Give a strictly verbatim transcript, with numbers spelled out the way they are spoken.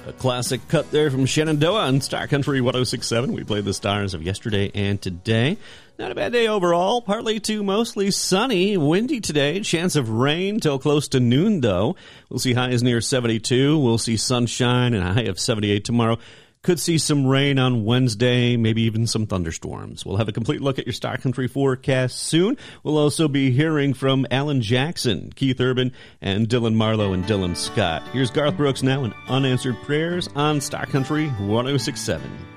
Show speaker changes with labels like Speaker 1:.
Speaker 1: A classic cut there from Shenandoah on Star Country one oh six point seven. We played the stars of yesterday and today. Not a bad day overall. Partly to mostly sunny, windy today. Chance of rain till close to noon, though. We'll see highs near seventy-two. We'll see sunshine and a high of seventy-eight tomorrow. Could see some rain on Wednesday, maybe even some thunderstorms. We'll have a complete look at your Star Country forecast soon. We'll also be hearing from Alan Jackson, Keith Urban, and Dylan Marlowe and Dylan Scott. Here's Garth Brooks now and Unanswered Prayers on Star Country one oh six point seven.